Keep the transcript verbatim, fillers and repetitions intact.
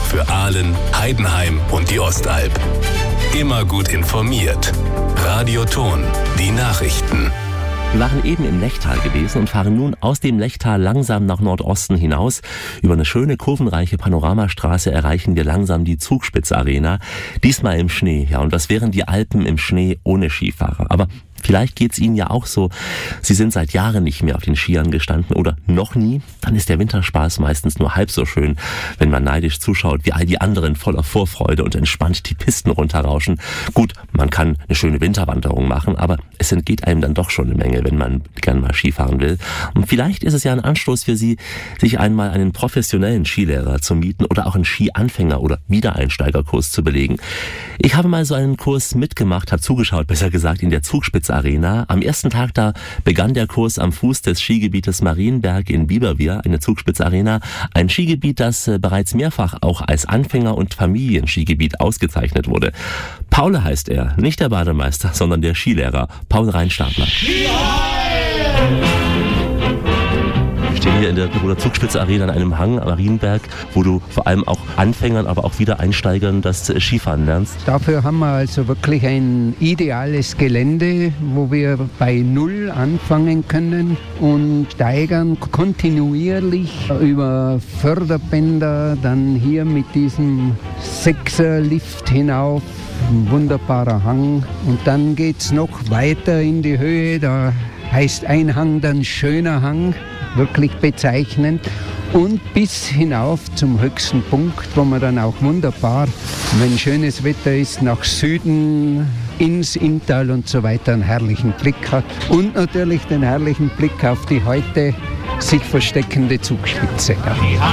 für Aalen, Heidenheim und die Ostalb. Immer gut informiert. Radio Thon, die Nachrichten. Wir waren eben im Lechtal gewesen und fahren nun aus dem Lechtal langsam nach Nordosten hinaus. Über eine schöne, kurvenreiche Panoramastraße erreichen wir langsam die Zugspitz-Arena. Diesmal im Schnee, ja, und das wären die Alpen im Schnee ohne Skifahrer. Aber vielleicht geht's Ihnen ja auch so. Sie sind seit Jahren nicht mehr auf den Skiern gestanden oder noch nie. Dann ist der Winterspaß meistens nur halb so schön, wenn man neidisch zuschaut, wie all die anderen voller Vorfreude und entspannt die Pisten runterrauschen. Gut, man kann eine schöne Winterwanderung machen, aber es entgeht einem dann doch schon eine Menge, wenn man gerne mal Skifahren will. Und vielleicht ist es ja ein Anstoß für Sie, sich einmal einen professionellen Skilehrer zu mieten oder auch einen Skianfänger- oder Wiedereinsteigerkurs zu belegen. Ich habe mal so einen Kurs mitgemacht, habe zugeschaut, besser gesagt, in der Zugspitz Arena. Am ersten Tag da begann der Kurs am Fuß des Skigebietes Marienberg in Biberwier, eine Zugspitz-Arena. Ein Skigebiet, das äh, bereits mehrfach auch als Anfänger- und Familienskigebiet ausgezeichnet wurde. Paul heißt er, nicht der Bademeister, sondern der Skilehrer, Paul Reinstadler. Wir stehen hier in der Tiroler Zugspitz-Arena an einem Hang am Marienberg, wo du vor allem auch Anfängern, aber auch Wiedereinsteigern das Skifahren lernst. Dafür haben wir also wirklich ein ideales Gelände, wo wir bei Null anfangen können und steigern kontinuierlich über Förderbänder, dann hier mit diesem Sechser-Lift hinauf. Ein wunderbarer Hang. Und dann geht es noch weiter in die Höhe, da heißt ein Hang dann schöner Hang. Wirklich bezeichnend. Und bis hinauf zum höchsten Punkt, wo man dann auch wunderbar, wenn schönes Wetter ist, nach Süden, ins Inntal und so weiter einen herrlichen Blick hat. Und natürlich den herrlichen Blick auf die heute sich versteckende Zugspitze.